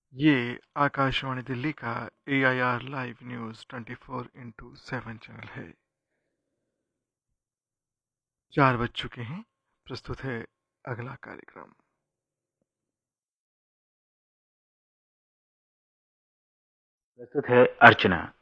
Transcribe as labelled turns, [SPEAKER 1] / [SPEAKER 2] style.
[SPEAKER 1] ये आकाशवाणी दिल्ली का AIR live news 24/7 channel है। 4 बज चुके हैं। प्रस्तुत है अगला कार्यक्रम।
[SPEAKER 2] प्रस्तुत है अर्चना।